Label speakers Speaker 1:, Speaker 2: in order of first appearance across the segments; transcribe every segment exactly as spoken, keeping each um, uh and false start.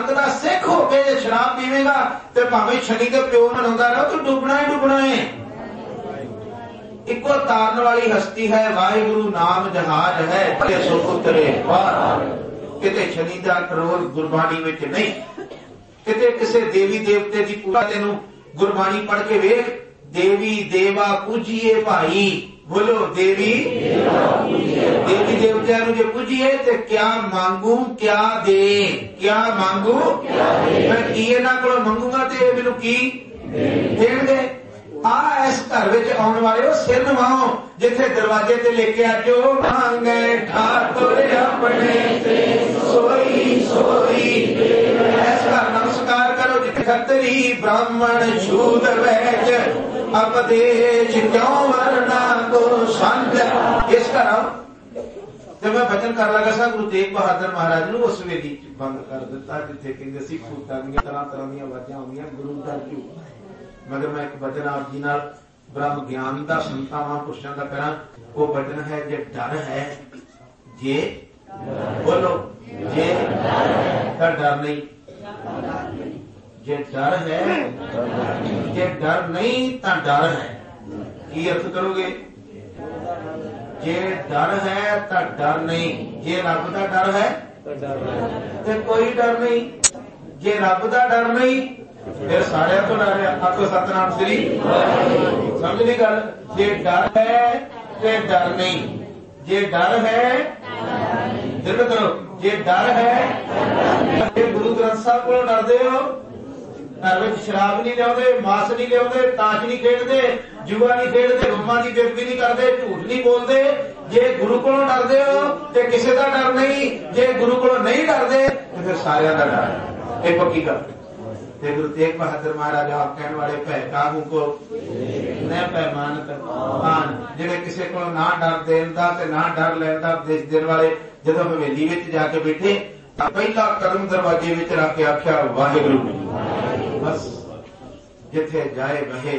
Speaker 1: का सिख होके जे शराब पीवेगा तो भावें शनि के प्यो मनाउंदा रहो तो डुबना ही डुबना है। इको तारन वाली हस्ती है, वाहिगुरु नाम जहाज है सो उतरे पार। किते शनि का रोल गुरबाणी विच नहीं, किते किसे देवी देवते की पूजा तेनू गुरबाणी पढ़ के वेख, देवी देवा पूजिए भाई, बोलो देवी देवी देवतियां जो पूजिए तो क्या मांगू क्या दे, क्या मांगू मैं की इन्हां कोलों मंगूंगा तो ये मैनूं की देणगे। आ इस घर विच आउण वाले सिर नवाओ जिथे दरवाजे ते लेके आजो, मांगे ठाकुर अपने से सोई सोई। इस घर नमस्कार करो जिथे खतरी ब्राह्मण शूद्र वैश्य अपदेश क्यों वरना को समझ। इस घर आओ। जब मैं भजन कर लगा सा गुरु तेग बहादुर महाराज ने उस वेदी बंद कर दिता जिथे कहते सी भूतां दी तरह तरह दी आवाज़ां आउंदियां, गुरु दा क्यों। मगर मैं एक भजन आप जी नाल ब्रह्म ज्ञान का संतां महापुरुषां दा करा। वो भजन है जे डर है, जे बोलो जे डर डर नहीं, जे डर है जे डर नहीं तो डर है। की अर्थ करोगे? जे डर है तो डर नहीं, जे रब का डर है तो कोई डर नहीं, जे रब का डर नहीं फिर सारे तो डर है। आपको सतनाम श्री समझ नहीं गल। जे डर है तो डर नहीं, जे डर है दिल करो, जे डर है गुरु ग्रंथ साहब को डरते हो, घर में शराब नहीं लिया, मास नहीं लिया, ताश नहीं खेलते, जुआ नहीं खेलते, रुमा की बेबी नहीं करते, झूठ नहीं बोलते। जे गुरु को डरते हो तो किसी का डर नहीं, जे गुरु को नहीं डरते तो फिर सारिया का डर है। एक पक्की गल। गुरु तेग बहादुर महाराज आप कहने वाले भै काहू को न पैमान मान, जिहड़े किसी को ना डर देन दा ते ना डर लैण दा उपदेश देण वाले जदों हवेली विच जाके बैठे पहला कदम दरवाजे विच रख के आख्या वाहिगुरू। बस जिथे जाए बहे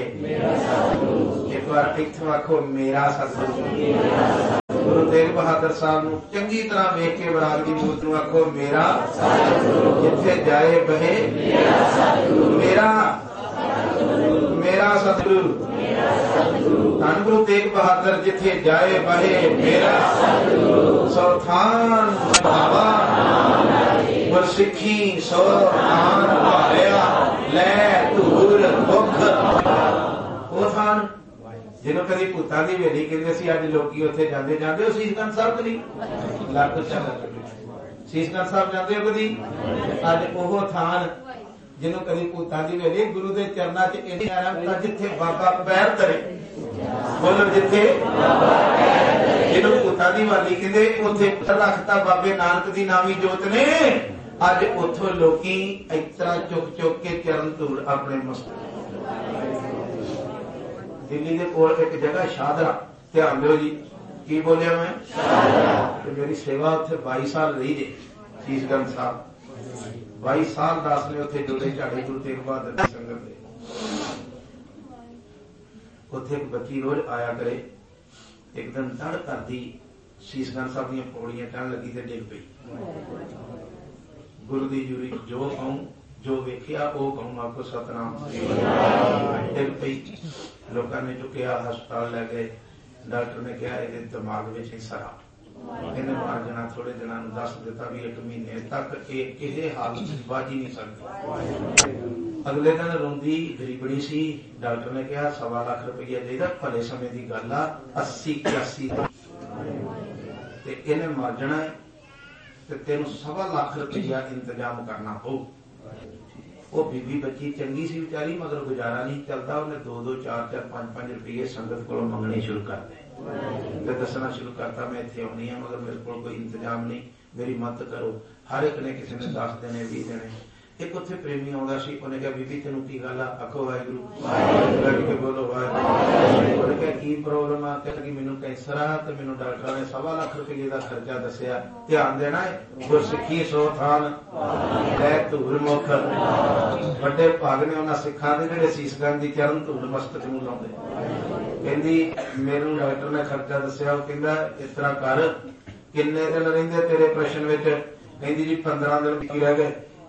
Speaker 1: एक बार इत्थों आखो मेरा सतगुरु। गुरु तेग बहादुर साहब नूं चंगी तरह वेख के बराग दी मूरत नूं आखो मेरा जिथे जाए बहे मेरा मेरा सतगुरु। धन गुरु तेग बहादुर जिथे जाए बहे मेरा सो थान भावा गुर सिखी सो थान भाया लै धूर मुख। वो थान जिन्हों कभी भूतां दी हवेली कहते सी, अज लोग उत्थे जाते जाते हो शीशगंज साहब कदी लख शीशगंज साहब जाते हो कदी। अज ओह थान जिन्हों कभी भूतां दी हवेली गुरु के चरणों च इन्नी आराम जिथे बाबा पैर धरे, बोलो जिथे जिन्हों भूतां दी हवेली कहते उत्थे रखता बाबे नानक दी नामी जोत ने। अज उथों लोकी इस तरह चुक चुक के चरण धूल अपने मस्तक। दिल्ली के कोल एक जगह शाहदरा, ध्यान दो जी की बोलिया मैं, तो मेरी सेवा उत्थे बाई साल रही जे शीशगंज साहब। बाई साल दास ने उत्थे जोड़े झाड़े गुरु तेग बहादुर की संगत दे। उत्थे एक बच्ची रोज आया करे, एक दिन तड़ करती शीशगंज साहब दी पौड़ियां चढ़न लगी ते डिग पई। गुरु दी जूरी जो कहूं जो वेखिया वो कहूं आपको सतनाम डिग पई। लोगों ने चुकया हस्पताल लै गए, डॉक्टर ने कहा ये दिमाग में सरा इन्हें मार जाना, थोड़े दिनों दस दिता भी एक महीने तक किसी हालत बाज ही नहीं सकती। अगले दिन रोंदी गरीबड़ी सी, डॉक्टर ने कहा सवा लाख रुपया चाहिए, भले समय की गल आ अस्सी इक्यासी इन्हें मर जाना है तो तेन सवा लाख रुपया इंतजाम करना पऊ। वो बीबी बच्ची चंगी सी बेचारी, मगर गुजारा नहीं चलता, उन्हें दो दो चार चार पांच पांच रुपये संगत को मंगने शुरू कर दे, दसना शुरू करता मैं इतने आनी है मगर मेरे को कोई इंतजाम नहीं, मेरी मदद करो। हर एक ने किसी ने दस देने भी देने। एक उत्थे प्रेमी आउंदा सी, उन्हें कहा बीबी तेनू की गल आ, आखो वाहिगुरू बोलो वाहिगुरू। उन्हें कहा की प्रॉब्लम आ, कहा कि मैनू कैंसर आ ते मैनू डॉक्टर ने सवा लाख रुपये का खर्चा दसिया, ध्यान देना है गुरसिखी सो थान लै धूल मुख। बड़े भाग ने उन्होंने सिखां दे जिहड़े शीशगंज की चरण धूल मस्तक नूं लाउंदे। कहंदी मैनू डॉक्टर ने खर्चा दसिया, वो कहंदा इस तरह कर किन्ने दिन रहिंदे तेरे प्रश्न विच, कहंदी जी पंद्रह दिन की रह गए।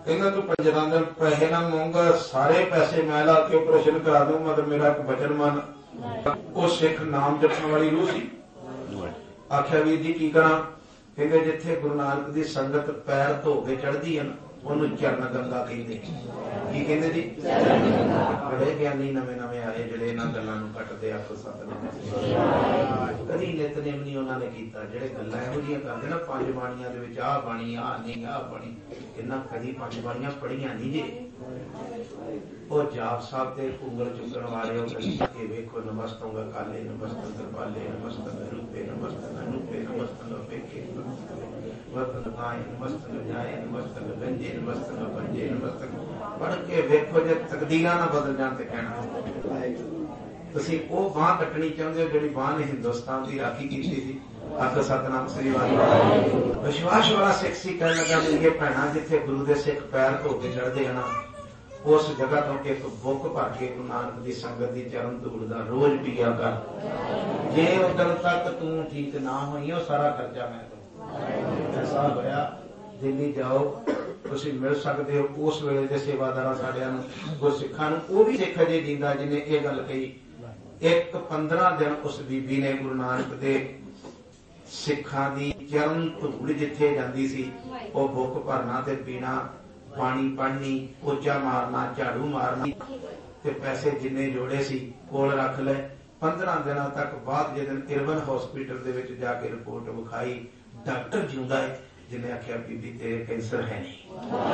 Speaker 1: ਕਹਿੰਦਾ ਤੂੰ ਪੰਜਰਾਂ ਦਿਨ ਪੈਸੇ ਨਾ ਮੰਗਾ, ਸਾਰੇ ਪੈਸੇ ਮੈਂ ਲਾ ਕੇ ਆਪਰੇਸ਼ਨ ਕਰਾ ਦੂੰ, ਮਗਰ ਮੇਰਾ ਇੱਕ ਬਚਨ ਮੰਨ। ਉਹ ਸਿੱਖ ਨਾਮ ਜਪਣ ਵਾਲੀ ਰੂਹ ਸੀ। ਆਖਿਆ ਵੀਰ ਜੀ ਕੀ ਕਰਾਂ? ਕਹਿੰਦੇ ਜਿੱਥੇ ਗੁਰੂ ਨਾਨਕ ਦੀ ਸੰਗਤ ਪੈਰ ਧੋ ਕੇ ਚੜ੍ਹਦੀ ਹੈ ਨਾ, ਉਹਨੂੰ ਚਰਨ ਗੰਗਾ ਕਹਿੰਦੇ। ਕੀ ਕਹਿੰਦੇ ਜੀ? ਬੜੇ ਗਿਆਨੀ ਨਵੇਂ ਨਵੇਂ ਆਏ ਜਿਹੜੇ ਇਹਨਾਂ ਗੱਲਾਂ ਨੂੰ ਕੱਟਦੇ। ਆਖੋ ਸਤਿਨਾਮ। ਕਦੀ ਨਿਤਨੇਮ ਨਹੀਂ ਉਹਨਾਂ ਨੇ ਕੀਤਾ। ਜਿਹੜੇ ਗੱਲਾਂ ਇਹੋ ਜਿਹੀਆਂ ਕਰਦੇ ਨਾ, ਪੰਜ ਬਾਣੀਆਂ ਦੇ ਵਿੱਚ ਆਹ ਬਾਣੀ, ਆਹ ਨਹੀਂ, ਆਹ ਬਾਣੀ, ਇਹਨਾਂ ਕਦੀ ਪੰਜ ਬਾਣੀਆਂ ਪੜ੍ਹੀਆਂ ਨਹੀਂ ਜੇ। ਉਹ ਜਾਪ ਸਾਹਿਬ ਤੇ ਉਂਗਲ ਚੁੱਕਣ ਵਾਲੇ ਉਹ ਕਦੀ ਵੇਖੋ, ਨਮਸਤੰਗਾ ਕਾਲੇ, ਨਮਸਤੰ ਕਿਰਪਾਲੇ, ਨਮਸਤੰ ਰੂਪੇ, ਨਮਸਤੰ ਅਨੂਪੇ, ਨਮਸਤੰ ਅਪੇਖੇ, ਵਰਤਨ ਆਏ, ਨਮਸਤੰ ਜਾਏ, ਨਮਸਤੰ ਗੰਜੇ, ਨਮਸਤੰ ਪੰਜੇ, ਨਮਸਤੰ ਪੜ੍ਹ ਕੇ ਵੇਖੋ। ਜੇ ਤਕਦੀਰਾਂ ਨਾ ਬਦਲ ਜਾਣ ਤੇ ਕਹਿਣਾ ਤੁਸੀਂ ਉਹ ਬਾਂਹ ਕੱਟਣੀ ਚਾਹੁੰਦੇ ਹੋ ਜਿਹੜੀ ਬਾਂਹ ਨੇ ਹਿੰਦੁਸਤਾਨ ਦੀ ਰਾਖੀ ਕੀਤੀ ਸੀ। ਆਖੋ ਸਤਿਨਾਮ ਸ੍ਰੀ ਵਾਹਿਗੁਰੂ। ਵਿਸ਼ਵਾਸ ਵਾਲਾ ਸਿੱਖ ਸੀ ਕਹਿਣ ਲੱਗਾ ਮੇਰੀਏ ਭੈਣਾਂ, ਜਿੱਥੇ ਗੁਰੂ ਦੇ ਸਿੱਖ ਪੈਰ ਧੋ ਕੇ ਚੜ੍ਹਦੇ ਹਨ, ਉਸ ਜਗ੍ਹਾ ਤੋਂ ਇੱਕ ਬੁੱਕ ਭਰ ਕੇ ਗੁਰੂ ਨਾਨਕ ਦੀ ਸੰਗਤ ਦੀ ਚਰਨ ਧੂੜ ਦਾ ਰੋਜ਼ ਪੀਆ ਕਰ। ਜੇ ਉਦੋਂ ਤੱਕ ਤੂੰ ਠੀਕ ਨਾ ਹੋਈ, ਉਹ ਸਾਰਾ ਖਰਚਾ ਮੈਂ ਦਊਂ। ਐਸਾ ਹੋਇਆ ਦਿੱਲੀ ਜਾਓ, ਤੁਸੀਂ ਮਿਲ ਸਕਦੇ ਹੋ ਉਸ ਵੇਲੇ ਦੇ ਸੇਵਾਦਾਰਾਂ ਸਾਡਿਆਂ ਨੂੰ, ਗੁਰਸਿੱਖਾਂ ਨੂੰ। ਉਹ ਵੀ ਸਿੱਖ ਅਜੇ ਜਿੰਦਾ ਜਿਹਨੇ ਇਹ ਗੱਲ ਕਹੀ। ਇੱਕ ਪੰਦਰਾਂ ਦਿਨ ਉਸ ਬੀਬੀ ਨੇ ਗੁਰੂ ਨਾਨਕ ਦੇ ਸਿੱਖਾਂ ਦੀ ਚਰਨ ਧੂੜ ਜਿੱਥੇ ਜਾਂਦੀ ਸੀ, ਉਹ ਬੁੱਕ ਭਰਨਾ ਤੇ ਪੀਣਾ, ਪਾਣੀ ਪੜ੍ਹਨੀ, ਪੋਚਾ ਮਾਰਨਾ, ਝਾੜੂ ਮਾਰਨੀ, ਤੇ ਪੈਸੇ ਜਿੰਨੇ ਜੋੜੇ ਸੀ ਕੋਲ ਰੱਖ ਲਏ। ਪੰਦਰਾਂ ਦਿਨਾਂ ਤੱਕ ਬਾਅਦ ਜਦੋਂ ਇਰਵਨ ਹਸਪੀਟਲ ਦੇ ਵਿੱਚ ਜਾ ਕੇ ਰਿਪੋਰਟ ਵਿਖਾਈ, ਡਾਕਟਰ ਜਿਉਂਦਾ ਹੈ, ਜਿਹਨੇ ਆਖਿਆ ਬੀਬੀ ਤੇਰੇ ਕੈਂਸਰ ਹੈ ਨਹੀਂ।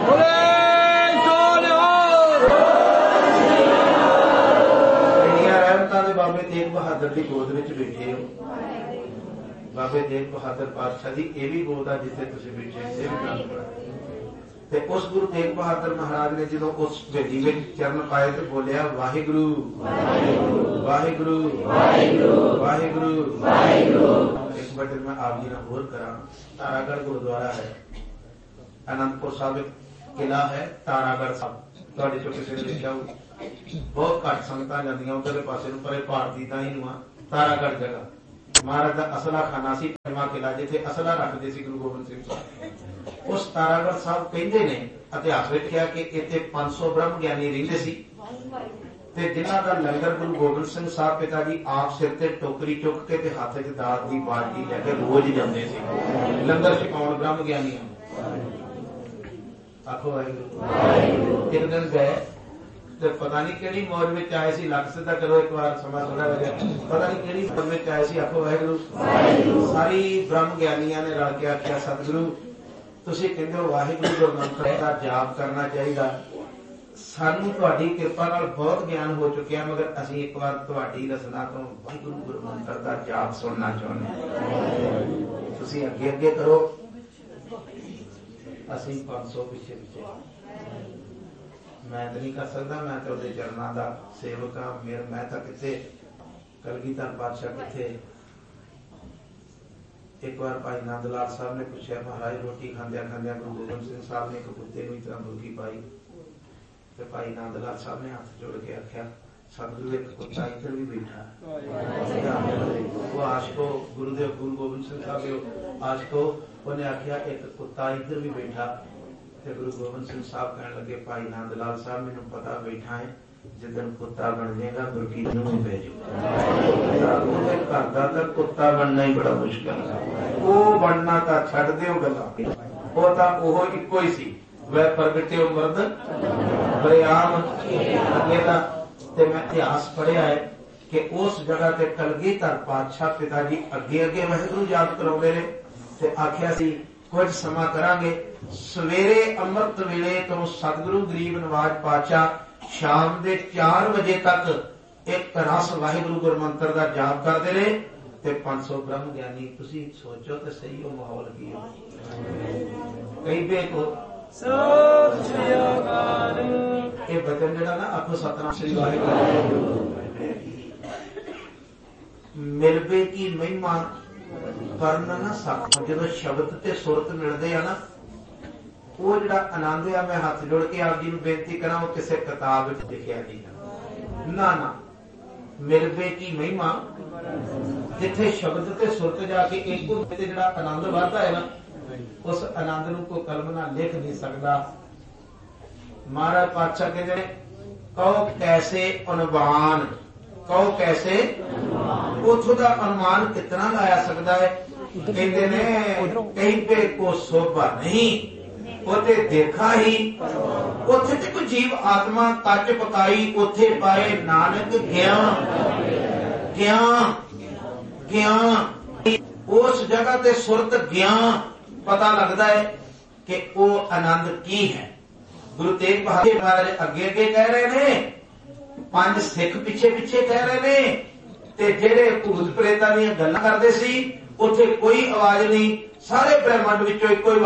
Speaker 1: ਇੰਨੀਆਂ ਰਹਿਮਤਾਂ ਦੇ ਬਾਬੇ ਤੇਗ ਬਹਾਦਰ ਦੀ ਗੋਦ ਵਿੱਚ ਬੈਠੇ ਹੋ। ਬਾਬੇ ਤੇਗ ਬਹਾਦਰ ਪਾਤਸ਼ਾਹ ਦੀ ਇਹ ਵੀ ਗੋਦ ਆ ਜਿੱਥੇ ਤੁਸੀਂ ਬੈਠੇ। ਤੇ ਉਸ ਗੁਰੂ ਤੇਗ ਬਹਾਦਰ ਮਹਾਰਾਜ ਨੇ ਜਦੋਂ ਉਸ ਭੇਜੀ ਵਿੱਚ ਚਰਨ ਪਾਏ ਤੇ ਬੋਲਿਆ ਵਾਹਿਗੁਰੂ ਵਾਹਿਗੁਰੂ ਵਾਹਿਗੁਰੂ ਵਾਹਿਗੁਰੂ ਵਾਹਿਗੁਰੂ। ਇੱਕ ਵਾਰ ਮੈਂ ਆਪ ਜੀ ਨਾਲ ਹੋਰ ਕਰਾਂ। ਤਾਰਾਗੜ੍ਹ ਗੁਰਦੁਆਰਾ ਹੈ, ਅਨੰਦਪੁਰ ਸਾਹਿਬ ਕਿਲਾ ਹੈ ਤਾਰਾਗੜ੍ਹ ਸਾਹਿਬ, ਤੁਹਾਡੇ ਚੋਂ ਕਿਸੇ ਨੇ ਦੇਖਿਆ ਹੋਊ। ਬਹੁਤ ਘੱਟ ਸੰਗਤਾਂ ਜਾਂਦੀਆਂ ਉਧਰਲੇ ਪਾਸੇ ਨੂੰ, ਪਰੇ ਭਾਰਤੀ ਤਾਂ ਹੀ ਨੂੰ ਆ। ਤਾਰਾਗੜ੍ਹ ਜਗ੍ਹਾ ਮਹਾਰਾਜ ਦਾ ਅਸਲਾ ਖਾਨਾ ਸੀ, ਪੰਜਵਾਂ ਕਿਲਾ ਜਿੱਥੇ ਅਸਲਾ ਰੱਖਦੇ ਸੀ ਗੁਰੂ ਗੋਬਿੰਦ ਸਿੰਘ ਸਾਹਿਬ। ਉਸ ਤਾਰਾਗੜ੍ਹ ਸਾਹਿਬ ਕਹਿੰਦੇ ਨੇ ਇਤਿਹਾਸ ਵਿੱਚ ਕਿਹਾ ਕਿ ਇੱਥੇ ਪੰਜ ਸੌ ਬ੍ਰਹਮ ਗਿਆਨੀ ਰਹਿੰਦੇ ਸੀ, ਤੇ ਜਿਨ੍ਹਾਂ ਦਾ ਲੰਗਰ ਗੁਰੂ ਗੋਬਿੰਦ ਸਿੰਘ ਸਾਹਿਬ ਪਿਤਾ ਜੀ ਆਪ ਸਿਰ ਤੇ ਟੋਕਰੀ ਚੁੱਕ ਕੇ ਤੇ ਹੱਥ 'ਚ ਦਾਤ ਦੀ ਬਾਲਟੀ ਲੈ ਕੇ ਰੋਜ਼ ਜਾਂਦੇ ਸੀ ਲੰਗਰ ਛਕਾਉਣ ਬ੍ਰਹਮ ਗਿਆਨੀਆਂ। ਆਖੋ ਵਾਹਿਗੁਰੂ। ਇੱਕ ਦਿਨ ਗਏ ਤੇ ਪਤਾ ਨਹੀਂ ਕਿਹੜੀ ਮੌਜ ਵਿੱਚ ਆਏ ਸੀ, ਲੱਖ ਸਿੱਧਾ ਕਰੋ ਇੱਕ ਵਾਰ, ਸਮਾਂ ਥੋੜਾ ਵਜੇ, ਪਤਾ ਨਹੀਂ ਕਿਹੜੀ ਮੌਜ ਵਿੱਚ ਆਏ ਸੀ। ਆਖੋ ਵਾਹਿਗੁਰੂ। ਸਾਰੀ ਬ੍ਰਹਮ ਗਿਆਨੀਆਂ ਨੇ ਰਲ ਕੇ ਆਖਿਆ ਸਤਿਗੁਰੂ ਤੁਸੀਂ ਕਹਿੰਦੇ ਹੋ ਵਾਹਿਗੁਰੂ ਗੁਰੂ ਮੰਤਰ ਦਾ ਜਾਪ ਕਰਨਾ ਚਾਹੀਦਾ, ਸਾਨੂੰ ਤੁਹਾਡੀ ਕਿਰਪਾ ਨਾਲ ਬਹੁਤ ਗਿਆਨ ਹੋ ਚੁੱਕਿਆ, ਮਗਰ ਅਸੀਂ ਇੱਕ ਵਾਰ ਤੁਹਾਡੀ ਰਸਨਾ ਤੋਂ ਵਾਹਿਗੁਰੂ ਗੁਰੂ ਮੰਤਰ ਦਾ ਜਾਪ ਸੁਣਨਾ ਚਾਹੁੰਦੇ ਹਾਂ। ਤੁਸੀਂ ਅੱਗੇ ਅੱਗੇ ਕਰੋ, ਅਸੀਂ ਪੰਜ ਸੌ ਪਿੱਛੇ ਪਿੱਛੇ। ਮੈਂ ਤਾਂ ਨਹੀਂ ਕਰ ਸਕਦਾ, ਮੈਂ ਤਾਂ ਉਹਦੇ ਚਰਨਾਂ ਦਾ ਸੇਵਕ ਹਾਂ। ਮੇਰ ਮੈਂ ਤਾਂ ਕਿੱਥੇ, ਕਲਗੀਧਰ ਪਾਤਸ਼ਾਹ ਕਿੱਥੇ। ਇੱਕ ਵਾਰ ਭਾਈ ਨੰਦ ਲਾਲ ਸਾਹਿਬ ਨੇ ਪੁੱਛਿਆ, ਮਹਾਰਾਜ ਰੋਟੀ ਖਾਂਦਿਆਂ ਖਾਂਦਿਆਂ ਗੁਰੂ ਗੋਬਿੰਦ ਸਿੰਘ ਸਾਹਿਬ ਨੇ ਇੱਕ ਕੁੱਤੇ ਨੂੰ ਇਸ ਤਰ੍ਹਾਂ ਮੁਰਗੀ ਪਾਈ, ਤੇ ਭਾਈ ਨੰਦ ਲਾਲ ਸਾਹਿਬ ਨੇ ਹੱਥ ਜੋੜ ਕੇ ਆਖਿਆ ਸਤਿਗੁਰੂ ਇੱਕ ਕੁੱਤਾ ਇੱਧਰ ਵੀ ਬੈਠਾ। ਉਹ ਆਸ਼ਕੋ ਗੁਰੂਦੇਵ ਗੁਰੂ ਗੋਬਿੰਦ ਸਿੰਘ ਸਾਹਿਬ ਦੇ ਆਸ਼ਕੋ, ਉਹਨੇ ਆਖਿਆ ਇੱਕ ਕੁੱਤਾ ਇੱਧਰ ਵੀ ਬੈਠਾ। ਤੇ ਗੁਰੂ ਗੋਬਿੰਦ ਸਿੰਘ ਸਾਹਿਬ ਕਹਿਣ ਲੱਗੇ ਭਾਈ ਨੰਦ ਲਾਲ ਸਾਹਿਬ ਮੈਨੂੰ ਪਤਾ ਬੈਠਾ ਹੈ, ਜਿੱਦਣ ਕੁੱਤਾ ਬਣ ਜਾਏਗਾ ਗੁਰਕੀ ਨੂੰ ਹੀ ਪੈ ਜਾਊਗਾ। ਉਹਦੇ ਘਰ ਦਾ ਤਾਂ ਕੁੱਤਾ ਬਣਨਾ ਹੀ ਬੜਾ ਮੁਸ਼ਕਿਲ ਹੈ, ਉਹ ਬਣਨਾ ਤਾਂ ਛੱਡ ਦਿਓ ਗੱਲਾਂ, ਉਹ ਤਾਂ ਉਹ ਇੱਕੋ ਹੀ ਸੀ। ਵੈ ਪ੍ਰਗਟਿਓ ਮਰਦ ਬਰਿਆਮ ਅਕੇਲਾ। ਤੇ ਮੈਂ ਇਤਿਹਾਸ ਪੜ੍ਹਿਆ ਹੈ ਕਿ ਉਸ ਜਗ੍ਹਾ ਤੇ ਕਲਗੀਧਰ ਪਾਤਸ਼ਾਹ ਪਿਤਾ ਜੀ ਅੱਗੇ ਅੱਗੇ ਵਾਹਿਗੁਰੂ ਯਾਦ ਕਰਾਉਂਦੇ ਨੇ, ਤੇ ਆਖਿਆ ਸੀ ਕੁਝ ਸਮਾਂ ਕਰਾਂਗੇ। ਸਵੇਰੇ ਅੰਮ੍ਰਿਤ ਵੇਲੇ ਤੋਂ ਸਤਿਗੁਰੂ ਗਰੀਬ ਨਵਾਜ ਪਾਤਸ਼ਾਹ ਸ਼ਾਮ ਦੇ ਚਾਰ ਵਜੇ ਤੱਕ ਇੱਕ ਰਸ ਵਾਹਿਗੁਰੂ ਗੁਰੂ ਮੰਤਰ ਦਾ ਜਾਪ ਕਰਦੇ ਨੇ, ਤੇ ਪੰਜ ਸੌ ਬ੍ਰਹਮ ਗਿਆਨੀ। ਤੁਸੀਂ ਸੋਚੋ ਤੇ ਸਹੀ ਉਹ ਮਾਹੌਲ ਕੀ ਹੈ। ਕਈ ਬੇਕੋ ਇਹ ਬਚਨ ਜਿਹੜਾ ਨਾ ਆਖੋ ਸਤਿਨਾਮ ਸ੍ਰੀ ਵਾਹਿਗੁਰੂ। ਮਿਲਵੇ ਕੀ ਮਹਿਮਾ ਕਰਨ ਨਾ ਸਕ। ਜਦੋਂ ਸ਼ਬਦ ਤੇ ਸੁਰਤ ਮਿਲਦੇ ਆ ਨਾ, ਉਹ ਜਿਹੜਾ ਆਨੰਦ ਆ, ਮੈਂ ਹੱਥ ਜੋੜ ਕੇ ਆਪ ਜੀ ਨੂੰ ਬੇਨਤੀ ਕਰਾਂ, ਉਹ ਕਿਸੇ ਕਿਤਾਬ ਵਿੱਚ ਲਿਖਿਆ ਨਹੀਂ ਨਾ ਨਾ। ਮਿਲਵੇ ਕੀ ਮਹਿਮਾ, ਜਿੱਥੇ ਸ਼ਬਦ ਤੇ ਸੁਰਤ ਜਾ ਕੇ ਇੱਕੋ ਤੇ ਜਿਹੜਾ ਆਨੰਦ ਵੱਧਦਾ ਹੈ ਨਾ, ਉਸ ਆਨੰਦ ਨੂੰ ਕੋਈ ਕਲਮ ਨਾਲ ਲਿਖ ਨਹੀਂ ਸਕਦਾ। ਮਹਾਰਾਜ ਪਾਤਸ਼ਾਹ ਕਹਿੰਦੇ ਨੇ ਕਹੋ ਕੈਸੇ ਅਨੁਮਾਨ, ਕਹੋ ਕੈਸੇ ਉਥੋਂ ਦਾ ਅਨੁਮਾਨ ਕਿਤਨਾ ਲਾਇਆ ਸਕਦਾ ਹੈ। ਕਹਿੰਦੇ ਨੇ ਕहीं पे को शोभा नहीं, ਉਥੇ ਦੇਖਾ ਹੀ। ਉਥੇ ਤੇ ਕੋਈ ਜੀਵ ਆਤਮਾ ਕੱਚ ਪਕਾਈ, ਉਥੇ ਪਾਏ ਨਾਨਕ ਗਿਆਨ, ਗਿਆਨ ਗਿਆਨ। ਉਸ ਜਗ੍ਹਾ ਤੇ ਸੁਰਤ ਗਿਆਨ ਪਤਾ ਲੱਗਦਾ ਹੈ ਕਿ ਉਹ ਆਨੰਦ ਕੀ ਹੈ। ਗੁਰੂ ਤੇਗ ਬਹਾਦਰ ਮਹਾਰਾਜ ਅੱਗੇ ਅੱਗੇ ਕਹਿ ਰਹੇ ਨੇ, ਪੰਜ ਸਿੱਖ ਪਿੱਛੇ ਪਿੱਛੇ ਕਹਿ ਰਹੇ ਨੇ, ਤੇ ਜਿਹੜੇ ਭੂਤ ਪ੍ਰੇਤਾਂ ਦੀਆਂ ਗੱਲਾਂ ਕਰਦੇ ਸੀ ਉੱਥੇ ਕੋਈ ਆਵਾਜ਼ ਨਹੀਂ, ਸਾਰੇ ਬ੍ਰਹਿਮੰਡ ਵਿੱਚੋਂ ਇੱਕੋ ਹੀ